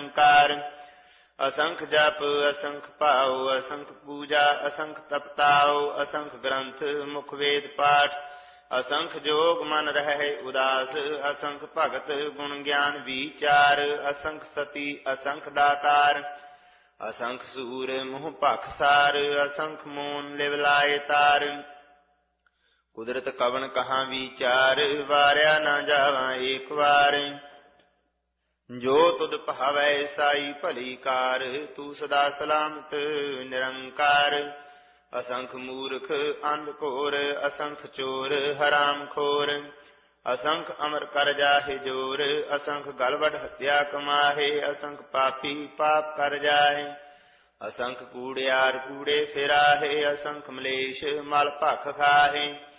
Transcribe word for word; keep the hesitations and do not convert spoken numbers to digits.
ਨਿਰੰਕਾਰ। असंख जप असंख भाव असंख पूजा असंख तपताओ असंख ग्रंथ मुख वेद पाठ। असंख जोग मन रहे उदास असंख भगत गुण ज्ञान विचार। असंख सती असंख दातार असंख सूर मुह पखसार। असंख मोन लिव लाए तार। कुदरत कवन कहाँ विचार वार्या न जावा एक बार। जो तुद भावै साई भली कार तू सदा सलामत निरंकार। असंख मूर्ख अंध घोर असंख चोर हराम खोर। असंख अमर कर जाहे जोर असंख गलवड हत्या कमाहे। असंख पापी पाप कर जाहे असंख कूड़ियार कूड़े फिराहे। असंख मलेश मल भख खाहे